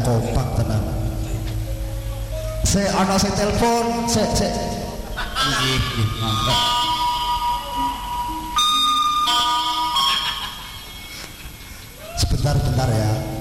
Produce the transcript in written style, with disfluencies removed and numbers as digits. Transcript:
kompak tenang. Saya ana saya telepon, saya mangga. Sebentar ya.